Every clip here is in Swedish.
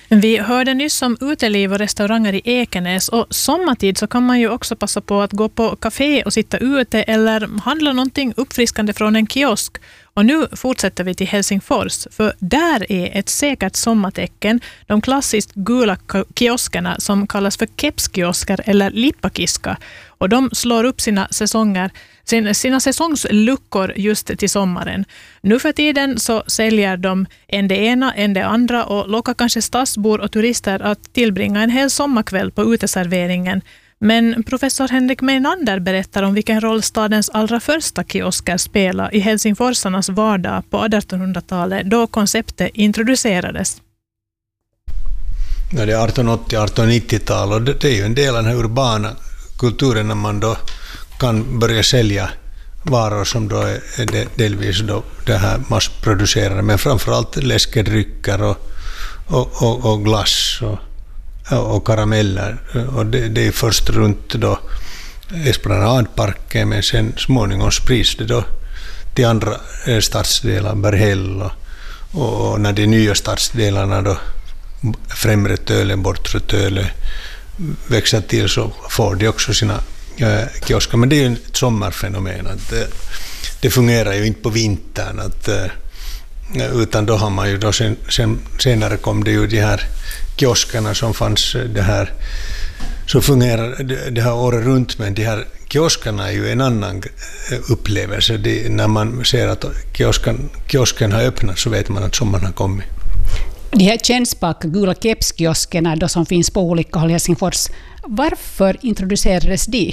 Vi hörde nyss om uteliv och restauranger i Ekenäs, och sommartid så kan man ju också passa på att gå på café och sitta ute eller handla någonting uppfriskande från en kiosk. Och nu fortsätter vi till Helsingfors, för där är ett säkert sommartecken de klassiskt gula kioskerna som kallas för kepskiosker eller lippakiska. Och de slår upp sina säsongsluckor just till sommaren. Nu för tiden så säljer de en det ena, en det andra och lockar kanske stadsbor och turister att tillbringa en hel sommarkväll på uteserveringen. Men professor Henrik Meinander berättar om vilken roll stadens allra första kiosker spelar i helsingforsarnas vardag på 1800-talet då konceptet introducerades. Ja, det är 1880-1890-tal och det är ju en del av den här urbana kulturen när man då kan börja sälja varor som då är delvis då det här massproducerade, men framförallt läskedrycker och glass och karameller. Och det är först runt då Esplanadparken, men sen småningom sprids det då till andra stadsdelar, Berghäll och när de nya stadsdelarna då Främre Töle, Bortre Töle växer till så får de också sina kiosker. Men det är ju ett sommarfenomen att det fungerar ju inte på vintern utan då har man ju då senare kom det ju de här kioskerna som fanns det här så fungerar det här året runt, men de här kioskerna är ju en annan upplevelse. När man ser att kiosken har öppnat så vet man att sommaren har kommit. De här kännspaka gula kepskioskerna då som finns på olika håll i Helsingfors, varför introducerades de?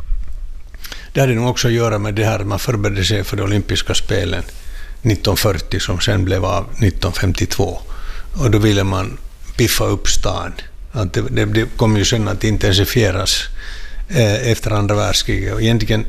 Det hade nog också att göra med det här att man förberedde sig för de olympiska spelen 1940 som sen blev av 1952. Och då ville man piffa upp stan. Att det kom ju sen att intensifieras efter andra världskriget. Och egentligen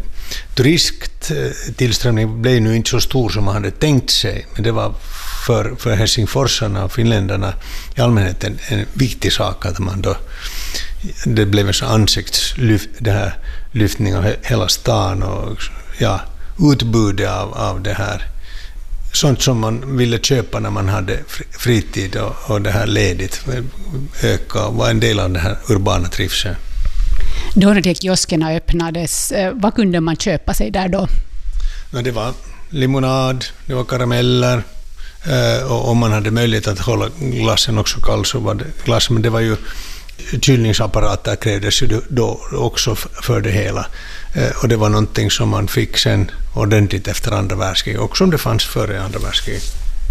turisttillströmningen blev nu inte så stor som man hade tänkt sig, men det var för helsingforsarna och finländarna i allmänhet en viktig sak att man då det blev en ansiktslyftning av hela stan och ja, utbudet av det här sånt som man ville köpa när man hade fritid och det här ledigt öka och var en del av den här urbana trivseln. Då när de kioskerna öppnades, vad kunde man köpa sig där då? Ja, det var limonad, det var karameller och om man hade möjlighet att hålla glassen också kall så var det glass, men det var ju kylningsapparater krävdes ju då också för det hela. Och det var någonting som man fick sen ordentligt efter andra världskriget, också om det fanns före andra världskriget.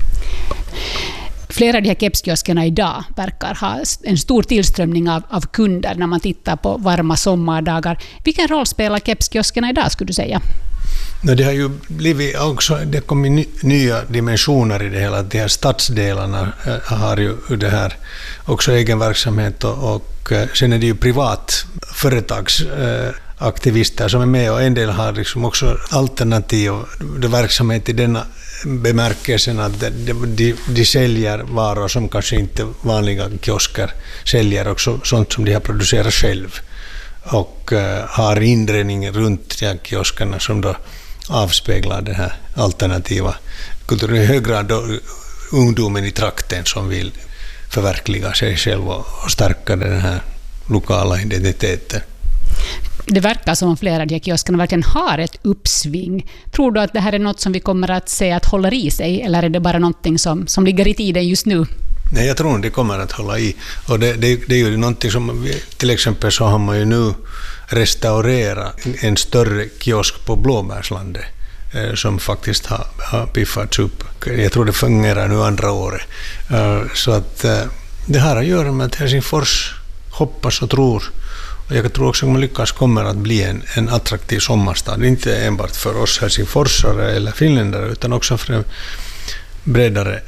Flera av de här kepskioskerna idag verkar ha en stor tillströmning av kunder när man tittar på varma sommardagar. Vilken roll spelar kepskioskerna idag, skulle du säga? Det har ju blivit också, det kommer nya dimensioner i det hela. De här stadsdelarna har ju det här också egen verksamhet och sen är det ju privat företagsaktivister som är med och en del har liksom också alternativ verksamhet i denna bemärkelsen att de säljer varor som kanske inte vanliga kiosker säljer, också sånt som de har producerat själv och har inredning runt de här kioskerna som då avspeglar den här alternativa kulturen. I hög grad då ungdomen i trakten som vill förverkliga sig själv och stärka den här lokala identiteten. Det verkar som om flera av de här kioskerna verkligen har ett uppsving. Tror du att det här är något som vi kommer att se att håller i sig, eller är det bara någonting som ligger i tiden just nu? Nej, jag tror det kommer att hålla i. Och det är ju någonting som, till exempel så har man ju nu restaurerat en större kiosk på Blåbärslandet som faktiskt har piffats upp. Jag tror det fungerar nu andra året. Så att det här har att göra med att Helsingfors hoppas och tror. Och jag tror också att man lyckas kommer att bli en attraktiv sommarstad. Inte enbart för oss helsingforsare eller finländare utan också för en bredare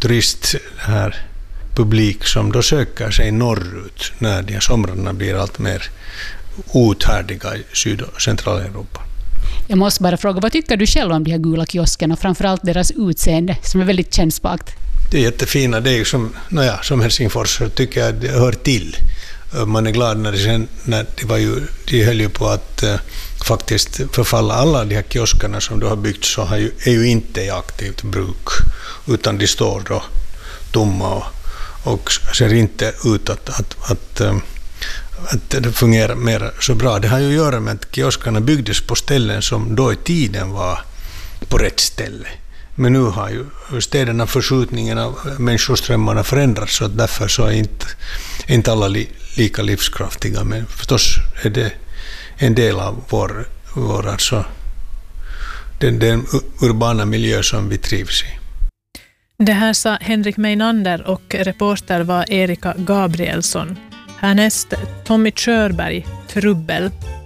turistpublik som då söker sig norrut när de här somrarna blir allt mer outhärdliga i Syd- och Centraleuropa. Jag måste bara fråga, vad tycker du själv om de här gula kioskerna och framförallt deras utseende som är väldigt kännspakt? Det är jättefina, det är ju som helsingforsare tycker jag det hör till. Man är glad när de höll ju på att faktiskt förfalla. Alla de här kioskerna som du har byggt så är ju inte i aktivt bruk utan de står då tomma och ser inte ut att det fungerar mer så bra. Det har ju att göra med att kioskarna byggdes på ställen som då i tiden var på rätt ställe. Men nu har ju städerna förskjutningen av människoströmmarna förändrats, så att därför så är inte alla lika livskraftiga. Men förstås är det en del av vår alltså, den urbana miljö som vi trivs i. Det här sa Henrik Meinander och reporter var Erika Gabrielsson. Härnäst Tommy Körberg, Trubbel.